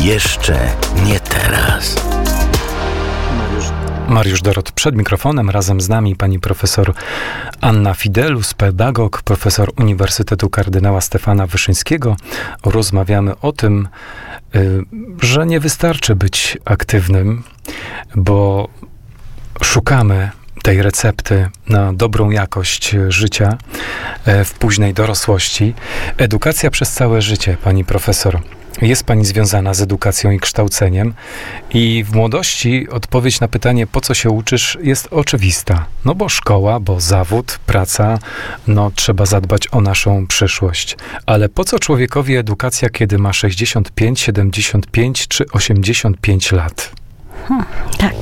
Jeszcze nie teraz. Mariusz Dorot przed mikrofonem, razem z nami pani profesor Anna Fidelus, pedagog, profesor Uniwersytetu Kardynała Stefana Wyszyńskiego. Rozmawiamy o tym, że nie wystarczy być aktywnym, bo szukamy tej recepty na dobrą jakość życia w późnej dorosłości. Edukacja przez całe życie, pani profesor. Jest pani związana z edukacją i kształceniem i w młodości odpowiedź na pytanie, po co się uczysz, jest oczywista. No bo szkoła, bo zawód, praca, no trzeba zadbać o naszą przyszłość. Ale po co człowiekowi edukacja, kiedy ma 65, 75 czy 85 lat? Tak.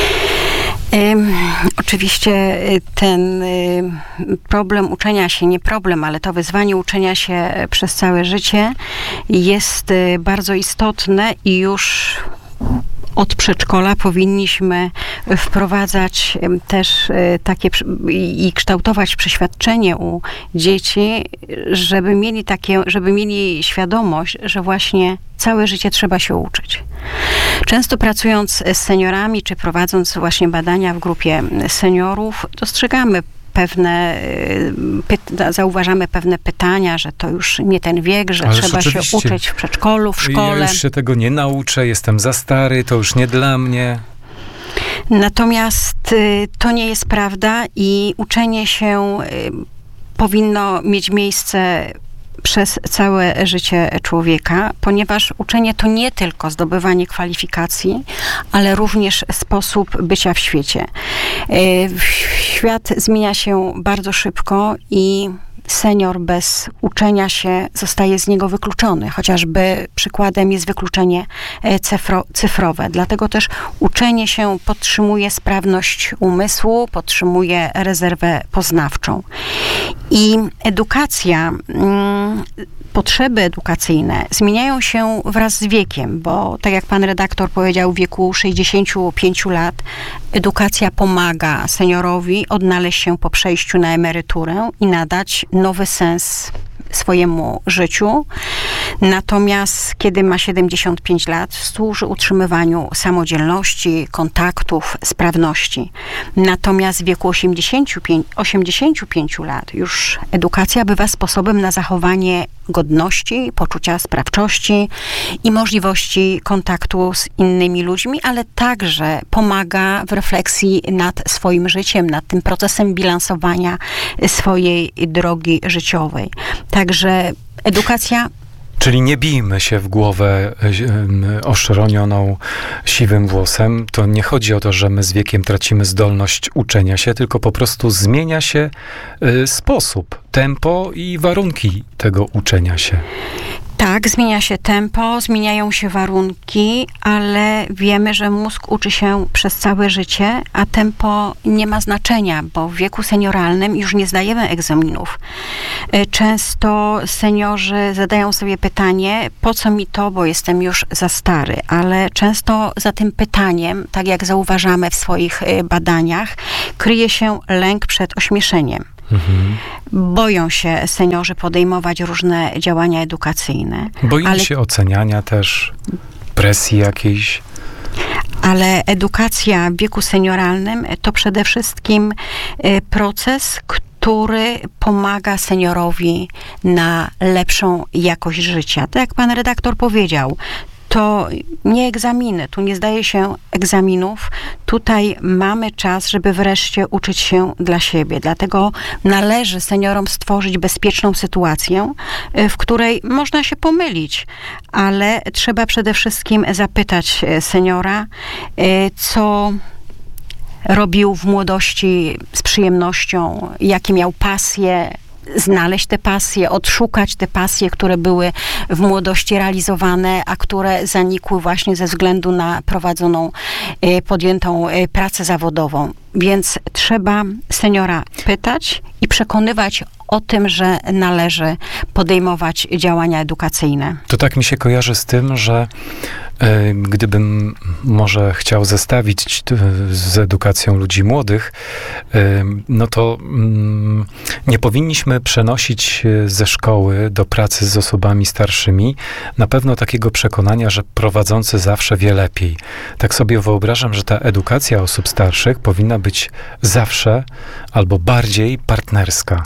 Oczywiście ten problem uczenia się, nie problem, ale to wyzwanie uczenia się przez całe życie jest bardzo istotne i już od przedszkola powinniśmy wprowadzać też takie i kształtować przeświadczenie u dzieci, żeby mieli świadomość, że właśnie całe życie trzeba się uczyć. Często pracując z seniorami, czy prowadząc właśnie badania w grupie seniorów, dostrzegamy zauważamy pewne pytania, że to już nie ten wiek, że trzeba się uczyć w przedszkolu, w szkole. Ja już się tego nie nauczę, jestem za stary, to już nie dla mnie. Natomiast to nie jest prawda i uczenie się powinno mieć miejsce przez całe życie człowieka, ponieważ uczenie to nie tylko zdobywanie kwalifikacji, ale również sposób bycia w świecie. Świat zmienia się bardzo szybko i senior bez uczenia się zostaje z niego wykluczony. Chociażby przykładem jest wykluczenie cyfrowe. Dlatego też uczenie się podtrzymuje sprawność umysłu, podtrzymuje rezerwę poznawczą. I edukacja, potrzeby edukacyjne zmieniają się wraz z wiekiem, bo tak jak pan redaktor powiedział, w wieku 65 lat edukacja pomaga seniorowi odnaleźć się po przejściu na emeryturę i nadać nowy sens swojemu życiu. Natomiast kiedy ma 75 lat, służy utrzymywaniu samodzielności, kontaktów, sprawności. Natomiast w wieku 85 lat już edukacja bywa sposobem na zachowanie godności, poczucia sprawczości i możliwości kontaktu z innymi ludźmi, ale także pomaga w refleksji nad swoim życiem, nad tym procesem bilansowania swojej drogi życiowej. Także edukacja... Czyli nie bijmy się w głowę oszronioną siwym włosem. To nie chodzi o to, że my z wiekiem tracimy zdolność uczenia się, tylko po prostu zmienia się sposób, tempo i warunki tego uczenia się. Tak, zmienia się tempo, zmieniają się warunki, ale wiemy, że mózg uczy się przez całe życie, a tempo nie ma znaczenia, bo w wieku senioralnym już nie zdajemy egzaminów. Często seniorzy zadają sobie pytanie, po co mi to, bo jestem już za stary, ale często za tym pytaniem, tak jak zauważamy w swoich badaniach, kryje się lęk przed ośmieszeniem. Boją się seniorzy podejmować różne działania edukacyjne. Boją się oceniania też, presji jakiejś. Ale edukacja w wieku senioralnym to przede wszystkim proces, który pomaga seniorowi na lepszą jakość życia. Tak jak pan redaktor powiedział, to nie egzaminy, tu nie zdaje się egzaminów. Tutaj mamy czas, żeby wreszcie uczyć się dla siebie. Dlatego należy seniorom stworzyć bezpieczną sytuację, w której można się pomylić, ale trzeba przede wszystkim zapytać seniora, co robił w młodości z przyjemnością, jakie miał pasje, znaleźć te pasje, odszukać te pasje, które były w młodości realizowane, a które zanikły właśnie ze względu na podjętą pracę zawodową. Więc trzeba seniora pytać i przekonywać o tym, że należy podejmować działania edukacyjne. To tak mi się kojarzy z tym, że Gdybym może chciał zestawić z edukacją ludzi młodych, no to nie powinniśmy przenosić ze szkoły do pracy z osobami starszymi na pewno takiego przekonania, że prowadzący zawsze wie lepiej. Tak sobie wyobrażam, że ta edukacja osób starszych powinna być zawsze albo bardziej partnerska.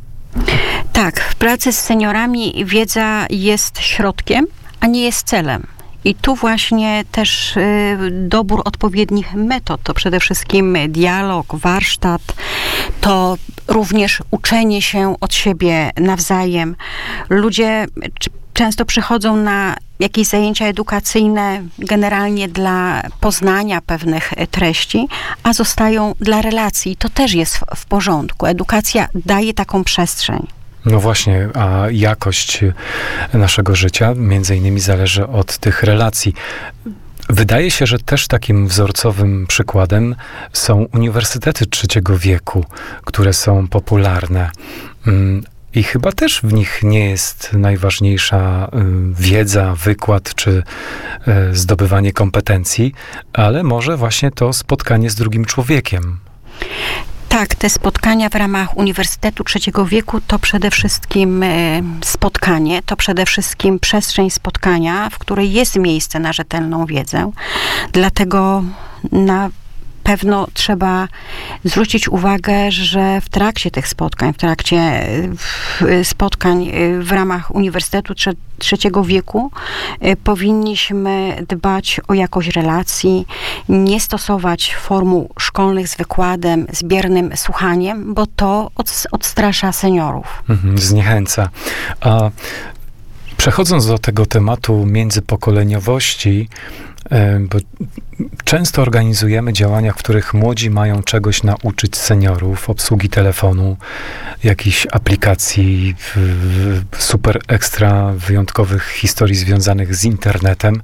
Tak, w pracy z seniorami wiedza jest środkiem, a nie jest celem. I tu właśnie też dobór odpowiednich metod, to przede wszystkim dialog, warsztat, to również uczenie się od siebie nawzajem. Ludzie często przychodzą na jakieś zajęcia edukacyjne generalnie dla poznania pewnych treści, a zostają dla relacji. To też jest w porządku. Edukacja daje taką przestrzeń. No właśnie, a jakość naszego życia między innymi zależy od tych relacji. Wydaje się, że też takim wzorcowym przykładem są uniwersytety trzeciego wieku, które są popularne. I chyba też w nich nie jest najważniejsza wiedza, wykład czy zdobywanie kompetencji, ale może właśnie to spotkanie z drugim człowiekiem. Tak, te spotkania w ramach Uniwersytetu Trzeciego Wieku to przede wszystkim spotkanie, to przede wszystkim przestrzeń spotkania, w której jest miejsce na rzetelną wiedzę. Dlatego na pewno trzeba zwrócić uwagę, że w trakcie tych spotkań, w trakcie spotkań w ramach Uniwersytetu Trzeciego Wieku powinniśmy dbać o jakość relacji, nie stosować formuł szkolnych z wykładem, z biernym słuchaniem, bo to odstrasza seniorów. Zniechęca. A przechodząc do tego tematu międzypokoleniowości, bo często organizujemy działania, w których młodzi mają czegoś nauczyć seniorów, obsługi telefonu, jakichś aplikacji, super ekstra wyjątkowych historii związanych z internetem.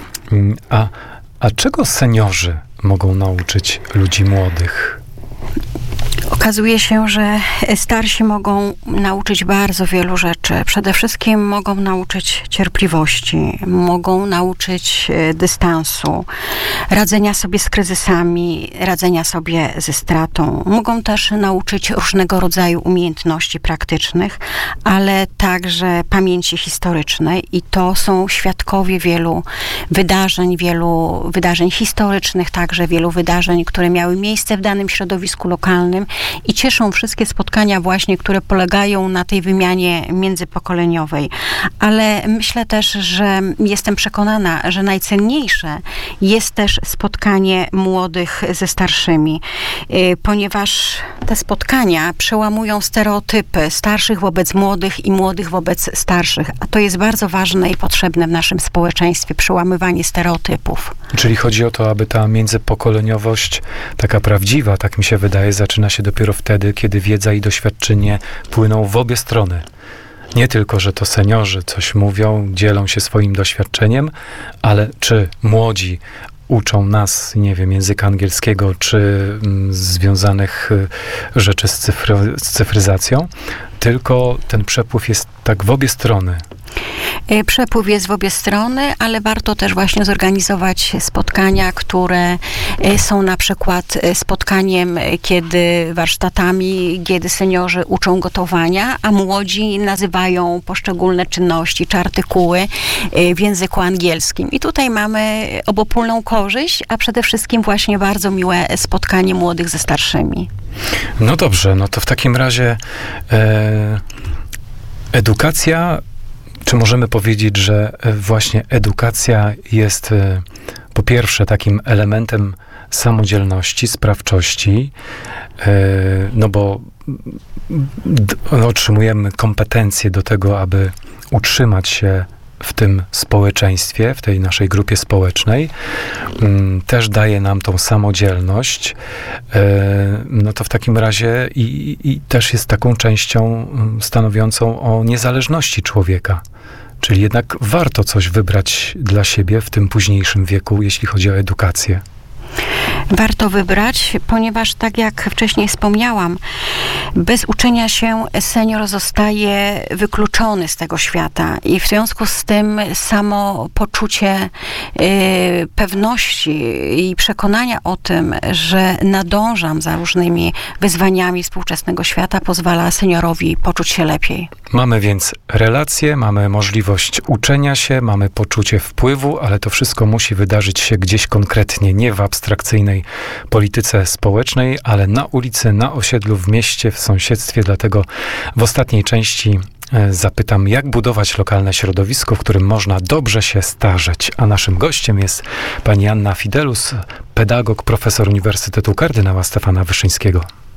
A czego seniorzy mogą nauczyć ludzi młodych? Okazuje się, że starsi mogą nauczyć bardzo wielu rzeczy. Przede wszystkim mogą nauczyć cierpliwości, mogą nauczyć dystansu, radzenia sobie z kryzysami, radzenia sobie ze stratą. Mogą też nauczyć różnego rodzaju umiejętności praktycznych, ale także pamięci historycznej i to są świadkowie wielu wydarzeń historycznych, także wielu wydarzeń, które miały miejsce w danym środowisku lokalnym. I cieszą wszystkie spotkania właśnie, które polegają na tej wymianie międzypokoleniowej. Ale myślę też, że jestem przekonana, że najcenniejsze jest też spotkanie młodych ze starszymi, ponieważ te spotkania przełamują stereotypy starszych wobec młodych i młodych wobec starszych. A to jest bardzo ważne i potrzebne w naszym społeczeństwie, przełamywanie stereotypów. Czyli chodzi o to, aby ta międzypokoleniowość, taka prawdziwa, tak mi się wydaje, zaczyna się dopiero wtedy, kiedy wiedza i doświadczenie płyną w obie strony. Nie tylko, że to seniorzy coś mówią, dzielą się swoim doświadczeniem, ale czy młodzi uczą nas, nie wiem, języka angielskiego, czy związanych rzeczy z cyfryzacją, tylko ten przepływ jest tak w obie strony. Przepływ jest w obie strony, ale warto też właśnie zorganizować spotkania, które są na przykład spotkaniem, warsztatami, kiedy seniorzy uczą gotowania, a młodzi nazywają poszczególne czynności czy artykuły w języku angielskim. I tutaj mamy obopólną korzyść, a przede wszystkim właśnie bardzo miłe spotkanie młodych ze starszymi. No dobrze, no to w takim razie edukacja. Czy możemy powiedzieć, że właśnie edukacja jest po pierwsze takim elementem samodzielności, sprawczości, no bo otrzymujemy kompetencje do tego, aby utrzymać się w tym społeczeństwie, w tej naszej grupie społecznej, też daje nam tą samodzielność, no to w takim razie i też jest taką częścią stanowiącą o niezależności człowieka. Czyli jednak warto coś wybrać dla siebie w tym późniejszym wieku, jeśli chodzi o edukację. Warto wybrać, ponieważ tak jak wcześniej wspomniałam, bez uczenia się senior zostaje wykluczony z tego świata i w związku z tym samo poczucie pewności i przekonania o tym, że nadążam za różnymi wyzwaniami współczesnego świata, pozwala seniorowi poczuć się lepiej. Mamy więc relacje, mamy możliwość uczenia się, mamy poczucie wpływu, ale to wszystko musi wydarzyć się gdzieś konkretnie, nie w abstrakcyjnej polityce społecznej, ale na ulicy, na osiedlu, w mieście, w sąsiedztwie. Dlatego w ostatniej części zapytam, jak budować lokalne środowisko, w którym można dobrze się starzeć. A naszym gościem jest pani Anna Fidelus, pedagog, profesor Uniwersytetu Kardynała Stefana Wyszyńskiego.